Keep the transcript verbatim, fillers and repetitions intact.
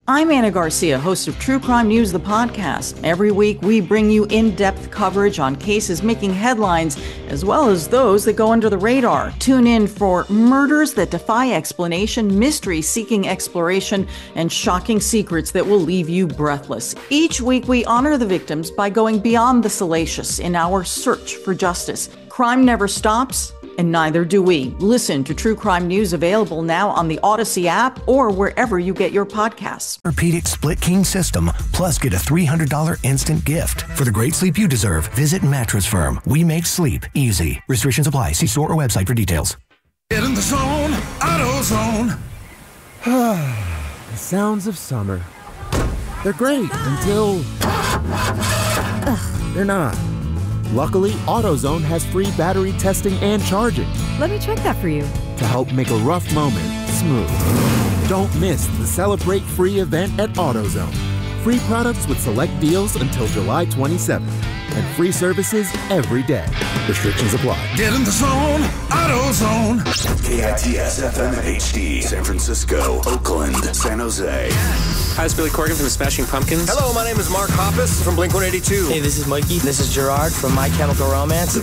I'm Anna Garcia, host of True Crime News, the podcast. Every week, we bring you in-depth coverage on cases making headlines, as well as those that go under the radar. Tune in for murders that defy explanation, mysteries seeking exploration, and shocking secrets that will leave you breathless. Each week, we honor the victims by going beyond the salacious in our search for justice. Crime never stops, and neither do we. Listen to True Crime News, available now on the Odyssey app or wherever you get your podcasts. Orthopedic Split King System, plus get a three hundred dollars instant gift. For the great sleep you deserve, visit Mattress Firm. We make sleep easy. Restrictions apply. See store or website for details. Get in the zone, AutoZone. The sounds of summer. They're great until they're not. Luckily, AutoZone has free battery testing and charging Let me check that for you. to help make a rough moment smooth. Don't miss the Celebrate Free event at AutoZone. Free products with select deals until July twenty-seventh. And free services every day. Restrictions apply. Get in the zone, AutoZone. K I T S F M H D, San Francisco, Oakland, San Jose. Hi, it's Billy Corgan from the Smashing Pumpkins. Hello, my name is Mark Hoppus from Blink one eighty-two. Hey, this is Mikey. This is Gerard from My Chemical Romance.